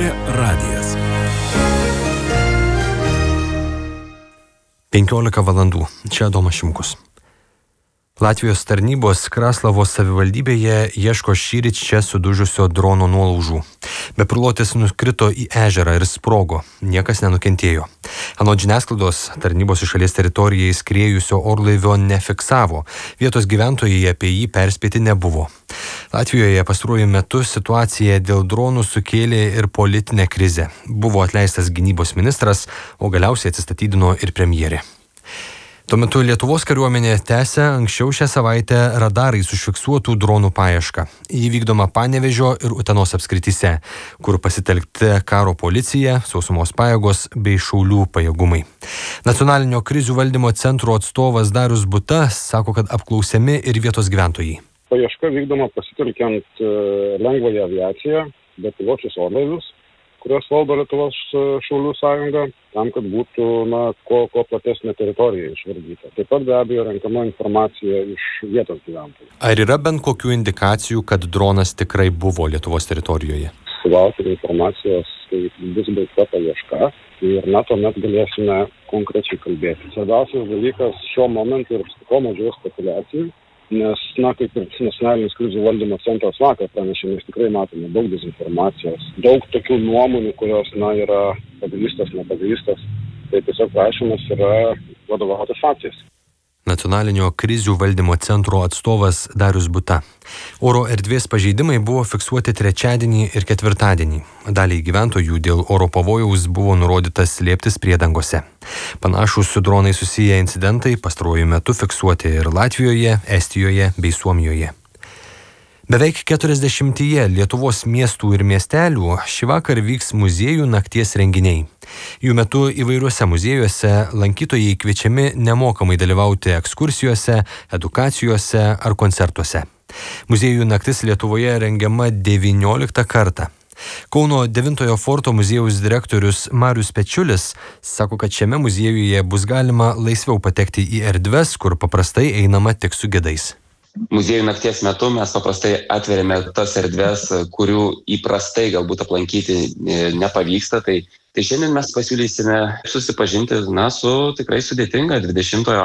LRT radijas. 15 valandų. Čia Adomas Šimkus. Latvijos tarnybos Kraslavos savivaldybėje ieško šįryt čia sudužusio drono nuolaužų. Bepilotis nukrito į ežerą ir sprogo. Niekas nenukentėjo. Anot žiniasklaidos, tarnybos iš šalies teritorijai skriejusio orlaivio nefiksavo. Vietos gyventojai apie jį perspėti nebuvo. Latvijoje pastaruoju metu situacija dėl dronų sukėlė ir politinę krizę. Buvo atleistas gynybos ministras, o galiausiai atsistatydino ir premjerė. Tuo metu Lietuvos kariuomenė tęsia anksčiau šią savaitę radarais užfiksuotų dronų paiešką. Ji vykdoma Panevėžio ir Utenos apskrityse, kur pasitelkti karo policija, sausumos pajėgos bei šaulių pajėgumai. Nacionalinio krizių valdymo centro atstovas Darius Buta sako, kad apklausiami ir vietos gyventojai. Paieška vykdoma pasitelkiant lengvąją aviaciją, bepiločius orlaivius, kurios valdo Lietuvos šaulių sąjunga, tam, kad būtų kuo platesnė teritorija išvardyta. Taip pat be abejo renkama informacija iš vietos gyventojų. Ar yra bent kokių indikacijų, kad dronas tikrai buvo Lietuvos teritorijoje? Sulaukti informacijos, kai bus baigta paieška ir tuomet galėsime konkrečiai kalbėti. Svarbiausias dalykas šiuo momentu yra kuo mažiau spekuliacijų, nes, kaip ir nacionalinis krizių valdymo centras vakar pranešė, mes tikrai matome daug dezinformacijos, daug tokių nuomonių, kurios, yra pagrįstos, nepagrįstos. Tai tiesiog prašymas yra vadovautis faktais. Nacionalinio krizių valdymo centro atstovas Darius Buta. Oro erdvės pažeidimai buvo fiksuoti trečiadienį ir ketvirtadienį. Daliai gyventojų dėl oro pavojaus buvo nurodytas slėptis priedangose. Panašūs su dronai susiję incidentai pastaruoju metu fiksuoti ir Latvijoje, Estijoje bei Suomijoje. Beveik 40 Lietuvos miestų ir miestelių šįvakar vyks muziejų nakties renginiai. Jų metu įvairiuose muziejuose lankytojai kviečiami nemokamai dalyvauti ekskursijose, edukacijose ar koncertuose. Muziejų naktis Lietuvoje rengiama 19 kartą. Kauno 9 forto muziejaus direktorius Marius Pečiulis sako, kad šiame muziejuje bus galima laisviau patekti į erdves, kur paprastai einama tik su gidais. Muziejų nakties metu mes paprastai atveriame tas erdves, kurių įprastai galbūt aplankyti nepavyksta. Tai šiandien mes pasiūlysime susipažinti su tikrai sudėtinga 20-ojo